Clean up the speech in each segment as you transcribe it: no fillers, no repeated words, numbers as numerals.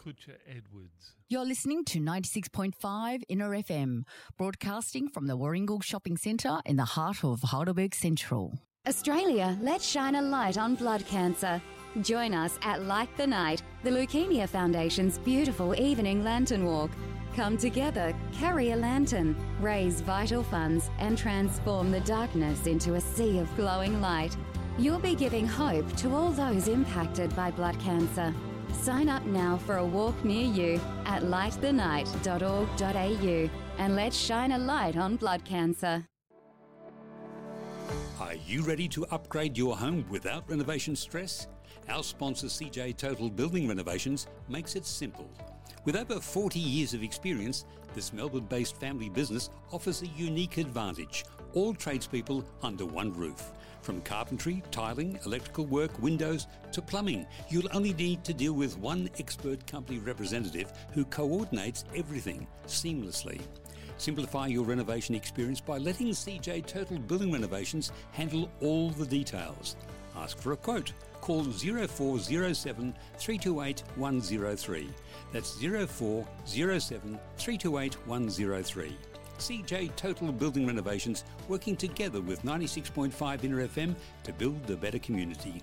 Kutcher Edwards. You're listening to 96.5 Inner FM, broadcasting from the Warringal Shopping Centre in the heart of Heidelberg Central. Australia, let's shine a light on blood cancer. Join us at Light the Night, the Leukemia Foundation's beautiful evening lantern walk. Come together, carry a lantern, raise vital funds and transform the darkness into a sea of glowing light. You'll be giving hope to all those impacted by blood cancer. Sign up now for a walk near you at lightthenight.org.au and let's shine a light on blood cancer. Are you ready to upgrade your home without renovation stress? Our sponsor CJ Total Building Renovations makes it simple. With over 40 years of experience, this Melbourne-based family business offers a unique advantage. All tradespeople under one roof. From carpentry, tiling, electrical work, windows to plumbing, you'll only need to deal with one expert company representative who coordinates everything seamlessly. Simplify your renovation experience by letting CJ Total Building Renovations handle all the details. Ask for a quote. Call 0407 328 103. That's 0407 328 103. CJ Total Building Renovations, working together with 96.5 Inner FM to build a better community.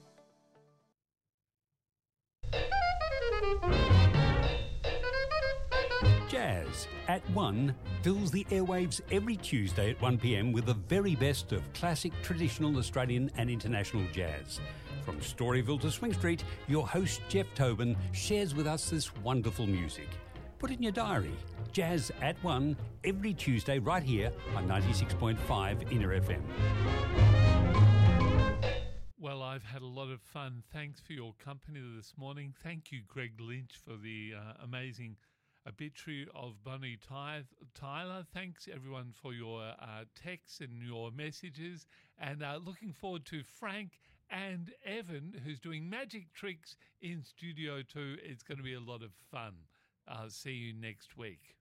Jazz at 1 fills the airwaves every Tuesday at 1 p.m. with the very best of classic, traditional Australian and international jazz. From Storyville to Swing Street, your host Jeff Tobin shares with us this wonderful music. Put it in your diary. Jazz at 1 every Tuesday right here on 96.5 Inner FM. Well, I've had a lot of fun. Thanks for your company this morning. Thank you, Greg Lynch, for the amazing obituary of Bonnie Tyler. Thanks, everyone, for your texts and your messages. And looking forward to Frank and Evan, who's doing magic tricks in Studio 2. It's going to be a lot of fun. See you next week.